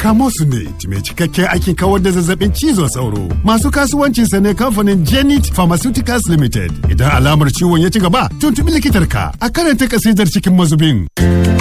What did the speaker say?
Camosunate mai cikakken aikin kawar da zazzabin cizon sauro. Masu kasuwancinsa ne kamfanin Zenith Pharmaceuticals Limited. Idan alamar ciwon ya ci gaba, tuntubi likitarka a karanta kasidar cikin mazubin.